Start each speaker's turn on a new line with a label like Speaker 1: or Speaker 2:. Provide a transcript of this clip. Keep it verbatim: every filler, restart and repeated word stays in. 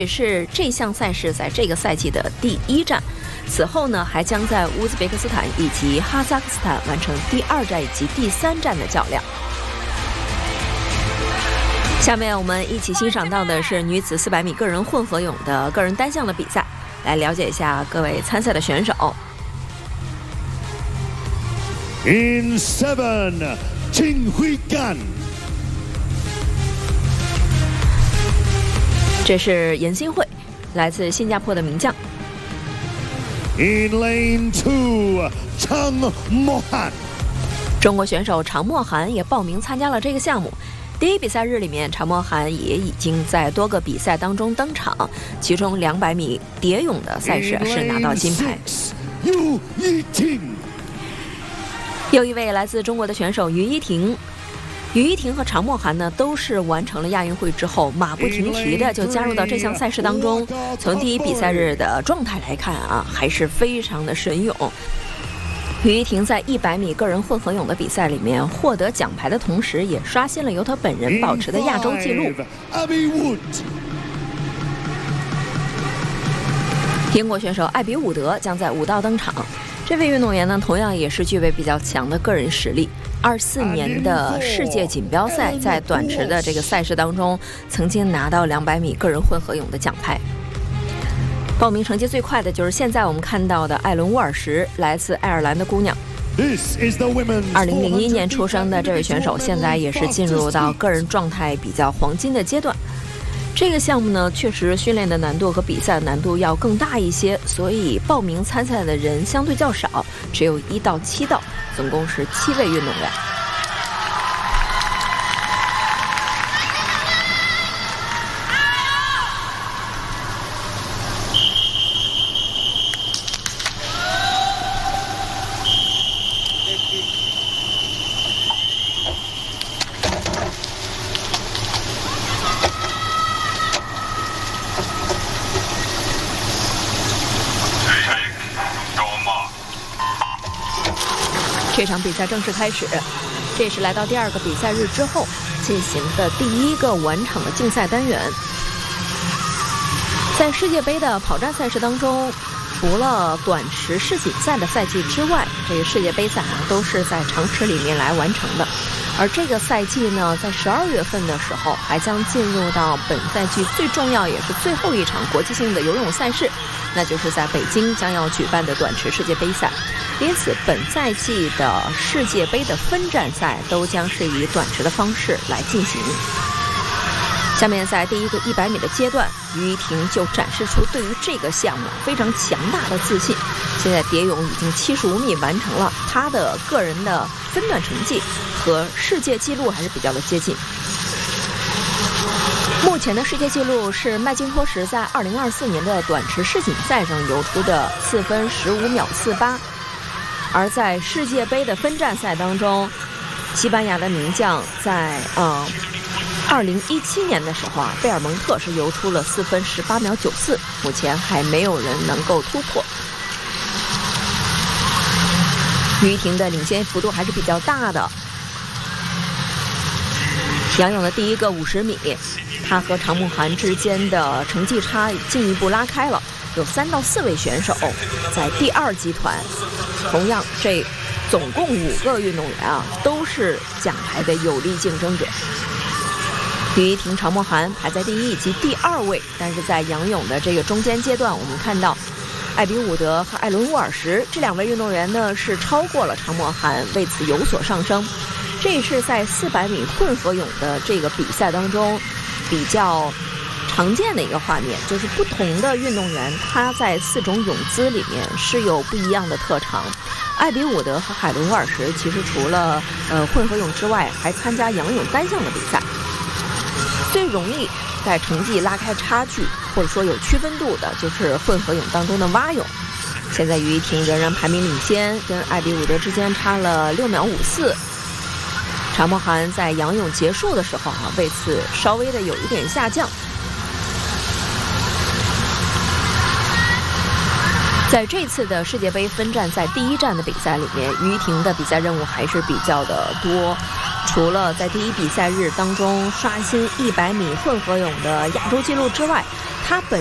Speaker 1: 也是这项赛事在这个赛季的第一站，此后呢还将在乌兹别克斯坦以及哈萨克斯坦完成第二站以及第三站的较量。下面我们一起欣赏到的是女子四百米个人混合泳的个人单项的比赛，来了解一下各位参赛的选手。
Speaker 2: In seven, 金辉干。
Speaker 1: 这是严新慧，来自新加坡的名将。
Speaker 2: In lane two, 常默涵。
Speaker 1: 中国选手常默涵也报名参加了这个项目。第一比赛日里面，常默涵也已经在多个比赛当中登场，其中两百米蝶泳的赛事是拿到金牌。
Speaker 2: 于依婷，
Speaker 1: 又一位来自中国的选手于依婷。于依婷和常默涵呢，都是完成了亚运会之后，马不停蹄的就加入到这项赛事当中。从第一比赛日的状态来看啊，还是非常的神勇。于依婷在一百米个人混合泳的比赛里面获得奖牌的同时，也刷新了由她本人保持的亚洲纪录。英国选手艾比伍德将在舞道登场。这位运动员呢，同样也是具备比较强的个人实力。二四年的世界锦标赛在短池的这个赛事当中，曾经拿到两百米个人混合泳的奖牌。报名成绩最快的就是现在我们看到的艾伦·沃尔什，来自爱尔兰的姑娘。二零零一年出生的这位选手，现在也是进入到个人状态比较黄金的阶段。这个项目呢，确实训练的难度和比赛难度要更大一些，所以报名参赛的人相对较少，只有一到七道，总共是七位运动员。这场比赛正式开始，这是来到第二个比赛日之后进行的第一个完场的竞赛单元。在世界杯的跑站赛事当中，除了短池世锦赛的赛季之外，这个世界杯赛啊都是在长池里面来完成的。而这个赛季呢，在十二月份的时候，还将进入到本赛季最重要也是最后一场国际性的游泳赛事，那就是在北京将要举办的短池世界杯赛。因此，本赛季的世界杯的分站赛都将是以短池的方式来进行。下面在第一个一百米的阶段，于依婷就展示出对于这个项目非常强大的自信。现在蝶泳已经七十五米完成了，她的个人的分段成绩和世界纪录还是比较的接近。目前的世界纪录是麦金托什在二零二四年的短池世锦赛上游出的四分十五秒四八。而在世界杯的分站赛当中，西班牙的名将在呃二零一七年的时候啊，贝尔蒙特是游出了四分十八秒九四，目前还没有人能够突破。于依婷的领先幅度还是比较大的。仰泳的第一个五十米，他和常默涵之间的成绩差进一步拉开了。有三到四位选手在第二集团，同样这总共五个运动员啊，都是奖牌的有力竞争者。于依婷、常默涵排在第一以及第二位，但是在仰泳的这个中间阶段，我们看到艾比伍德和艾伦·沃尔什这两位运动员呢是超过了常默涵，为此有所上升。这是在四百米混合泳的这个比赛当中比较常见的一个画面，就是不同的运动员他在四种泳姿里面是有不一样的特长。艾比伍德和海伦·沃尔什其实除了呃混合泳之外，还参加仰泳单项的比赛。最容易在成绩拉开差距或者说有区分度的就是混合泳当中的蛙泳。现在于依婷仍然排名领先，跟艾比伍德之间差了六秒五四。常默涵在仰泳结束的时候啊，为此稍微的有一点下降。在这次的世界杯分站赛第一站的比赛里面，于依婷的比赛任务还是比较的多。除了在第一比赛日当中刷新一百米混合泳的亚洲纪录之外， 他本